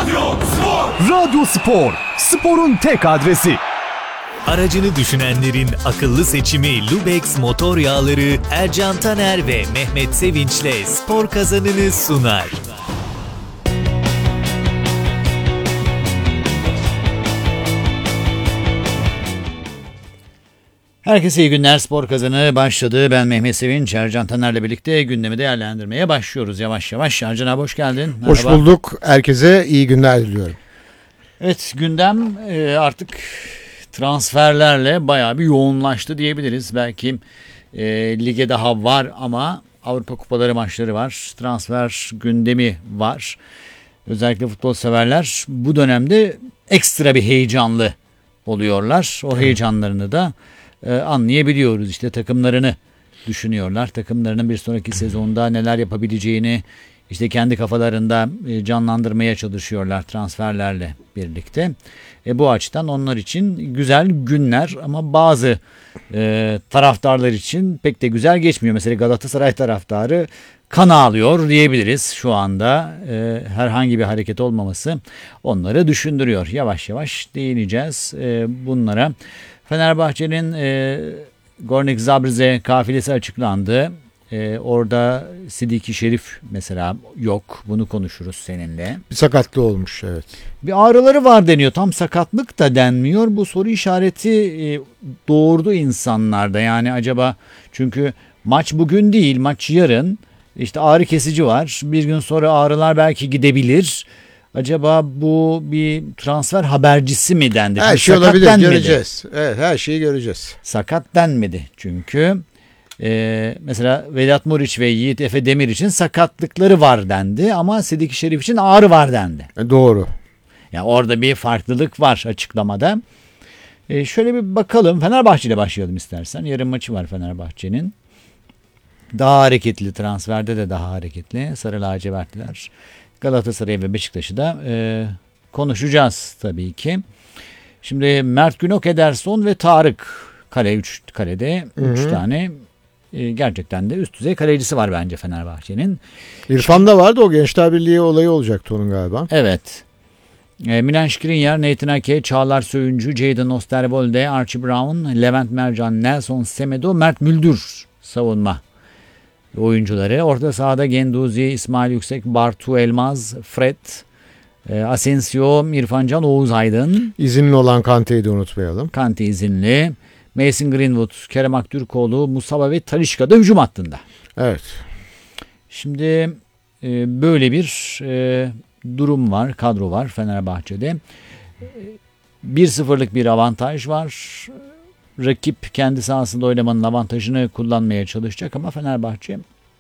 Radyo Spor, sporun tek adresi. Aracını düşünenlerin akıllı seçimi Lubex motor yağları Ercan Taner ve Mehmet Sevinç'le spor kazanını sunar. Herkese iyi günler. Spor Kazanı başladı. Ben Mehmet Sevinç, Ercan Taner'le birlikte gündemi değerlendirmeye başlıyoruz yavaş yavaş. Ercan abi hoş geldin. Merhaba. Hoş bulduk. Herkese iyi günler diliyorum. Evet, gündem artık transferlerle bayağı bir yoğunlaştı diyebiliriz. Belki lige daha var ama Avrupa Kupaları maçları var. Transfer gündemi var. Özellikle futbol severler bu dönemde ekstra bir heyecanlı oluyorlar. O heyecanlarını da anlayabiliyoruz. İşte takımlarını düşünüyorlar. Takımlarının bir sonraki sezonda neler yapabileceğini işte kendi kafalarında canlandırmaya çalışıyorlar transferlerle birlikte. Bu açıdan onlar için güzel günler ama bazı taraftarlar için pek de güzel geçmiyor. Mesela Galatasaray taraftarı kan ağlıyor diyebiliriz şu anda. Herhangi bir hareket olmaması onları düşündürüyor. Yavaş yavaş değineceğiz bunlara. Fenerbahçe'nin Gornik Zabrze kafilesi açıklandı. Orada Sidiki Şerif mesela yok. Bunu konuşuruz seninle. Bir sakatlığı olmuş, evet. Bir ağrıları var deniyor. Tam sakatlık da denmiyor. Bu soru işareti doğurdu insanlarda. Yani acaba, çünkü maç bugün değil, maç yarın. İşte ağrı kesici var. Bir gün sonra ağrılar belki gidebilir. Acaba bu bir transfer habercisi mi dendi? Her şey olabilir, göreceğiz. Evet, her şeyi göreceğiz. Sakat denmedi çünkü. Mesela Vedat Muriç ve Yiğit Efe Demir için sakatlıkları var dendi ama Sidiki Şerif için ağrı var dendi. Doğru. Yani orada bir farklılık var açıklamada. Şöyle bir bakalım. Fenerbahçe ile başlayalım istersen. Yarın maçı var Fenerbahçe'nin. Daha hareketli, transferde de daha hareketli. Sarı lacivertliler. Galatasaray ve Beşiktaş'ı da konuşacağız tabii ki. Şimdi Mert Günok, Ederson ve Tarık kalede 3 tane gerçekten de üst düzey kalecisi var bence Fenerbahçe'nin. İrfan da vardı, o Gençler Birliği olayı olacaktı onun galiba. Evet. Milan Skriniar, Nathan Ake, Çağlar Söyüncü, Jadon Osterwolde, Archie Brown, Levent Mercan, Nelson Semedo, Mert Müldür savunma oyuncuları. Orta sahada Genduzi, İsmail Yüksek, Bartu Elmaz, Fred, Asensio, İrfan Can, Oğuz Aydın. İzinli olan Kante'yi de unutmayalım. Kante izinli. Mason Greenwood, Kerem Aktürkoğlu, Musaba ve Talisca da hücum hattında. Evet. Şimdi böyle bir durum var, kadro var Fenerbahçe'de. 1-0'lık bir avantaj var. Rakip kendi sahasında oynamanın avantajını kullanmaya çalışacak ama Fenerbahçe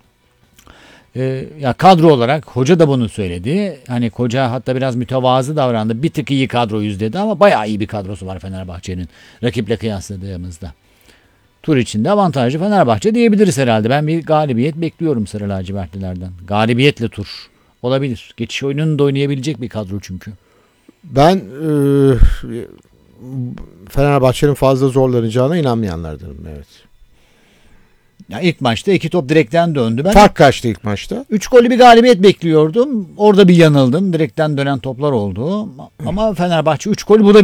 ya kadro olarak hoca da bunu söyledi. Hani hoca hatta biraz mütevazı davrandı. Bir tık iyi kadroyuz dedi ama bayağı iyi bir kadrosu var Fenerbahçe'nin rakiple kıyasladığımızda. Tur içinde avantajlı Fenerbahçe diyebiliriz herhalde. Ben bir galibiyet bekliyorum Sarı lacivertlilerden. Galibiyetle tur olabilir. Geçiş oyununu da oynayabilecek bir kadro çünkü. Ben Fenerbahçe'nin fazla zorlanacağına inanmayanlardanım, evet. Ya ilk maçta 2 top direkten döndü. Ben Fark kaçtı ilk maçta? 3 gollü bir galibiyet bekliyordum. Orada bir yanıldım. Direkten dönen toplar oldu. Ama Fenerbahçe 3 gol bulabilir.